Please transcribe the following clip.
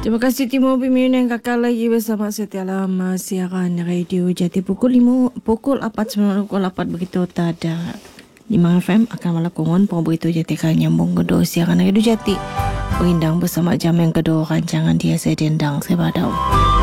Terima kasih Timo Pimin yang kakak lagi bersama setiap lama siaran radio Jati pukul 4 pukul 8 begitu tada 5 FM akan melakukan begitu Jati akan nyambung kedua siaran radio Jati berindang bersama jam yang kedua rancangan dia saya dendang saya badau.